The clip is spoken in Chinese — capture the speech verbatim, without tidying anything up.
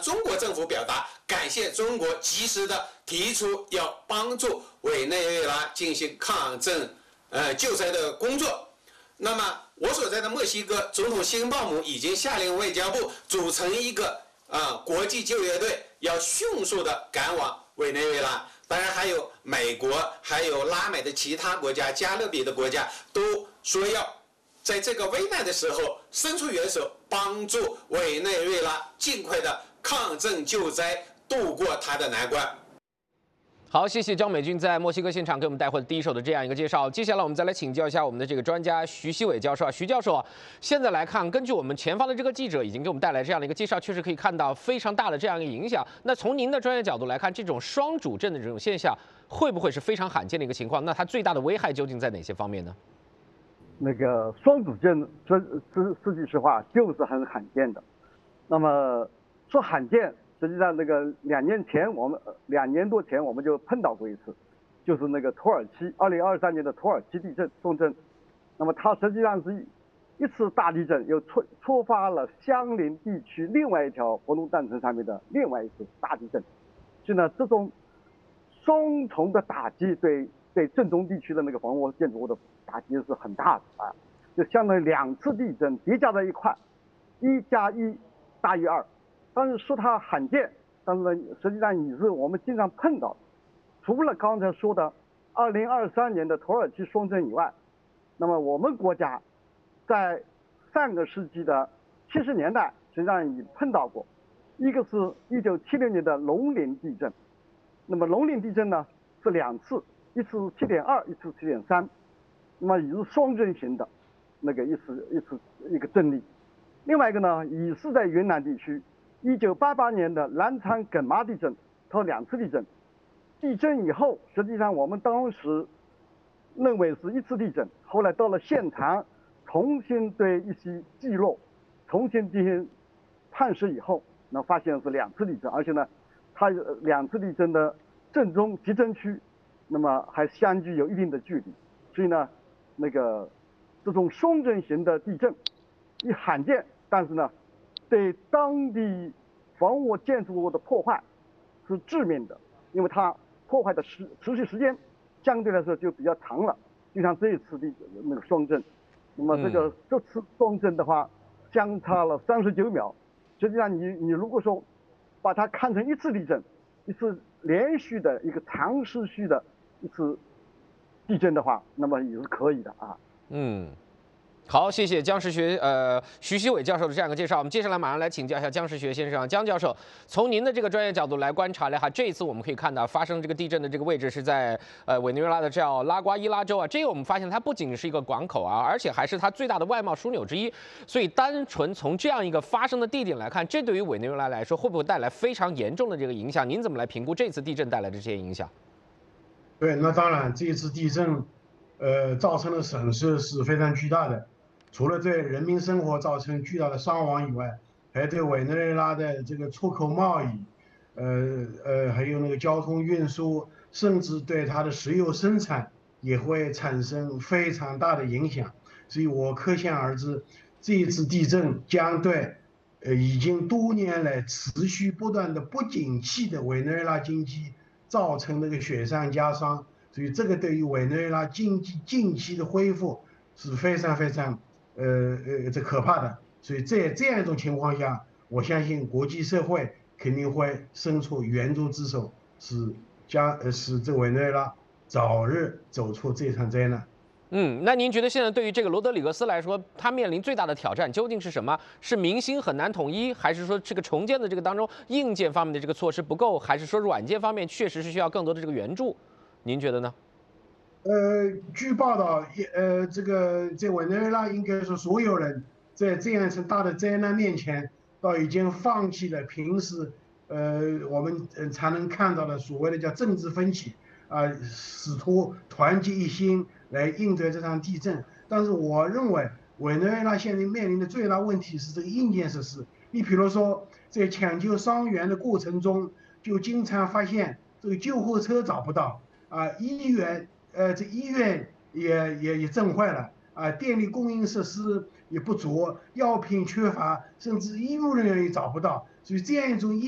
中国政府表达感谢中国及时的提出要帮助委内瑞拉进行抗震呃救灾的工作。那么我所在的墨西哥总统辛鲍姆已经下令外交部组成一个啊、呃、国际救援队，要迅速的赶往委内瑞拉。当然还有美国，还有拉美的其他国家、加勒比的国家都说要在这个危难的时候伸出援手，帮助委内瑞拉尽快的抗震救灾，渡过它的难关。 好，谢谢张美军在墨西哥现场给我们带回的第一手的这样一个介绍。接下来我们再来请教一下我们的这个专家徐锡伟教授啊，徐教授啊，现在来看，根据我们前方的这个记者已经给我们带来这样的一个介绍，确实可以看到非常大的这样一个影响。那从您的专业角度来看，这种双主震的这种现象会不会是非常罕见的一个情况？那它最大的危害究竟在哪些方面呢？ 那个双主震，说说说句实话，就是很罕见的。那么说罕见。实际上，那个两年前，我们两年多前我们就碰到过一次，就是那个土耳其二零二三年的土耳其地震重震。那么它实际上是一次大地震，又触触发了相邻地区另外一条活动断层上面的另外一次大地震。所以呢，这种双重的打击对对震中地区的那个房屋建筑物的打击是很大的啊，就相当于两次地震叠加在一块，一加一大于二。但是说它罕见，但是呢，实际上也是我们经常碰到的。除了刚才说的二零二三年的土耳其双震以外，那么我们国家在上个世纪的七十年代实际上也碰到过，一个是一九七六年的龙陵地震，那么龙陵地震呢是两次，一次七点二，一次七点三，那么也是双震型的，那个一次一次一个震力。另外一个呢，也是在云南地区。一九八八年的南昌耿麻地震，它两次地震。地震以后，实际上我们当时认为是一次地震，后来到了现场，重新对一些记录重新进行判识以后，那发现是两次地震，而且呢，它两次地震的震中集震区，那么还相距有一定的距离，所以呢，那个这种双震型的地震，一罕见，但是呢。对当地房屋建筑物的破坏是致命的，因为它破坏的时持续时间相对来说就比较长了。就像这一次的那个双震，那么这个、嗯、这次双震的话，相差了三十九秒。实际上你你如果说把它看成一次地震，一次连续的一个长时序的一次地震的话，那么也是可以的啊。嗯。 好，谢谢姜时学呃徐锡伟教授的这样一个介绍。我们接下来马上来请教一下姜时学先生，姜教授，从您的这个专业角度来观察了哈，这一次我们可以看到发生这个地震的这个位置是在呃委内瑞拉的叫拉瓜伊拉州啊，这个我们发现它不仅是一个港口啊，而且还是它最大的外贸枢纽之一。所以单纯从这样一个发生的地点来看，这对于委内瑞拉来说会不会带来非常严重的这个影响？您怎么来评估这次地震带来的这些影响？ 对，那当然，这次地震呃造成的损失是非常巨大的。除了对人民生活造成巨大的伤亡以外，还对委内瑞拉的这个出口贸易，呃呃，还有那个交通运输，甚至对它的石油生产也会产生非常大的影响。所以我可想而知，这一次地震将对呃已经多年来持续不断的不景气的委内瑞拉经济造成那个雪上加霜。所以这个对于委内瑞拉经济近期的恢复是非常非常。呃呃，这可怕的，所以在这样一种情况下，我相信国际社会肯定会伸出援助之手，使加呃使这委内瑞拉早日走出这场灾难。 嗯，那您觉得现在对于这个罗德里格斯来说，他面临最大的挑战究竟是什么？是民心很难统一，还是说这个重建的这个当中硬件方面的这个措施不够，还是说软件方面确实是需要更多的这个援助？您觉得呢？ 呃，据报道，呃，这个在委内瑞拉应该说所有人在这样一次大的灾难面前，都已经放弃了平时呃我们才能看到的所谓的叫政治分歧啊、呃，试图团结一心来应对这场地震。但是我认为委内瑞拉现在面临的最大问题是这个硬件设施。你比如说，在抢救伤员的过程中，就经常发现这个救护车找不到啊、呃，医院。呃，这医院也也也震坏了啊，电力供应设施也不足，药品缺乏，甚至医务人员也找不到，所以这样一种医